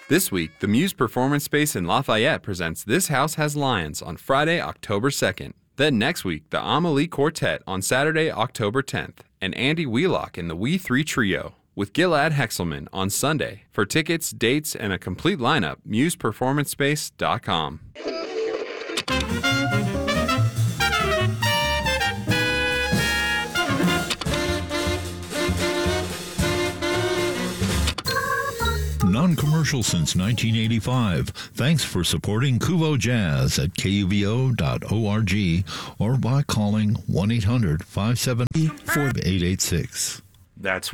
This week, the Muse Performance Space in Lafayette presents This House Has Lions on Friday, October 2nd. Then next week, the Amelie Quartet on Saturday, October 10th, and Andy Wheelock in the We Three Trio, with Gilad Hexelman on Sunday. For tickets, dates, and a complete lineup, museperformancespace.com. Non-commercial since 1985. Thanks for supporting Kuvo Jazz at kuvo.org or by calling 1-800-570-4886. That's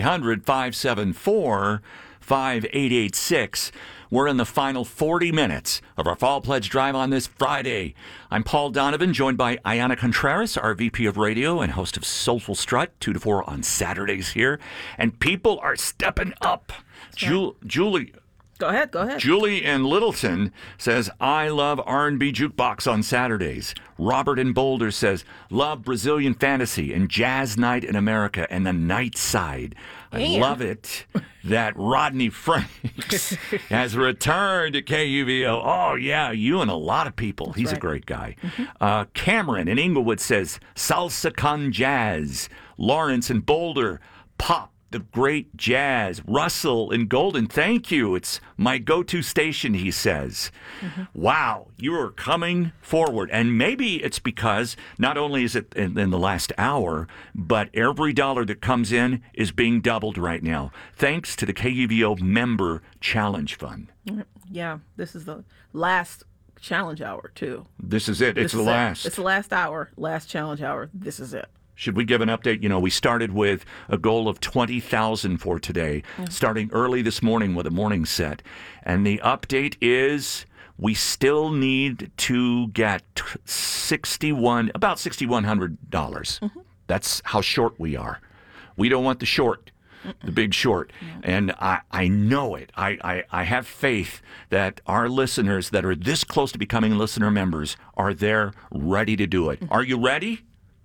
1-800-574-5886. We're in the final 40 minutes of our Fall Pledge Drive on this Friday. I'm Paul Donovan, joined by Ayana Contreras, our VP of Radio and host of Soulful Strut, 2 to 4 on Saturdays here. And people are stepping up. Julie. Go ahead. Julie in Littleton says, I love R&B Jukebox on Saturdays. Robert in Boulder says, love Brazilian Fantasy and Jazz Night in America and the Night Side. I love it that Rodney Franks has returned to KUVO. Oh, yeah, you and a lot of people. He's a great guy. Mm-hmm. Cameron in Inglewood says, Salsa con Jazz. Lawrence in Boulder, Pop. The great jazz. Russell in Golden, thank you. It's my go-to station, he says. Mm-hmm. Wow, you are coming forward. And maybe it's because not only is it in the last hour, but every dollar that comes in is being doubled right now, thanks to the KUVO Member Challenge Fund. Yeah, this is the last challenge hour, too. This is it. It's the last. It's the last hour, last challenge hour. This is it. Should we give an update? You know, we started with a goal of 20,000 for today, starting early this morning with a morning set. And the update is we still need to get about $6,100. Mm-hmm. That's how short we are. We don't want the short, the big short. And I know it. I have faith that our listeners that are this close to becoming listener members are there ready to do it. Are you ready?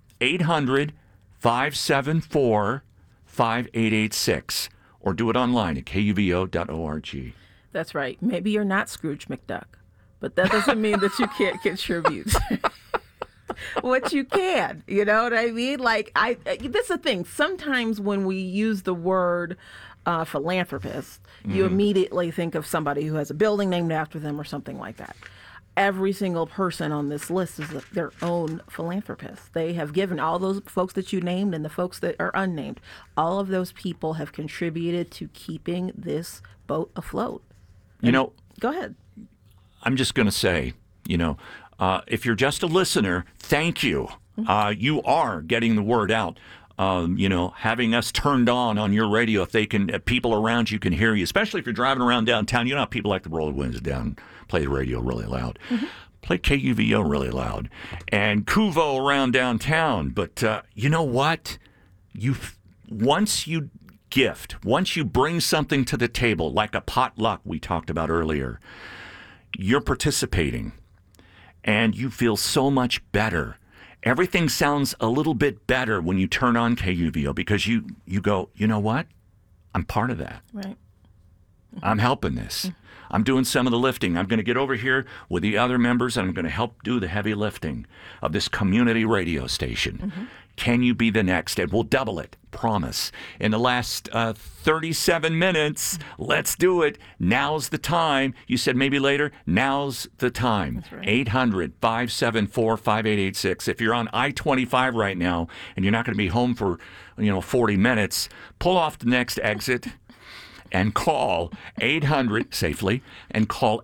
800-574-5886 or do it online at kuvo.org. That's right. Maybe you're not Scrooge McDuck, but that doesn't mean that you can't contribute. What you can, you know what I mean? Like, that's the thing. Sometimes when we use the word philanthropist, you immediately think of somebody who has a building named after them or something like that. Every single person on this list is their own philanthropist. They have given all those folks that you named and the folks that are unnamed. All of those people have contributed to keeping this boat afloat. Go ahead. I'm just going to say, if you're just a listener, thank you. You are getting the word out. Having us turned on your radio, if they can, people around you can hear you, especially if you're driving around downtown. You know how people like to roll the windows down, play the radio really loud. Mm-hmm. Play KUVO really loud. And Kuvo around downtown. But you know what? Once you bring something to the table, like a potluck we talked about earlier, you're participating. And you feel so much better. Everything sounds a little bit better when you turn on KUVO because you go, you know what? I'm part of that. Right. I'm helping this. Mm-hmm. I'm doing some of the lifting. I'm going to get over here with the other members and I'm going to help do the heavy lifting of this community radio station. Mm-hmm. Can you be the next? And we'll double it. Promise. In the last 37 minutes, let's do it. Now's the time. You said maybe later. Now's the time. That's right. 800-574-5886. If you're on I-25 right now and you're not going to be home for 40 minutes, pull off the next exit and call 800 safely and call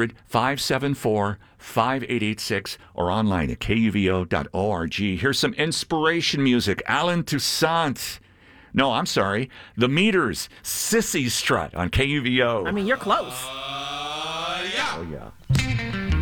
800-574-5886 or online at kuvo.org. Here's some inspiration music. Alan Toussaint. No, I'm sorry. The Meters. Sissy Strut on KUVO. I mean, you're close. Oh, yeah.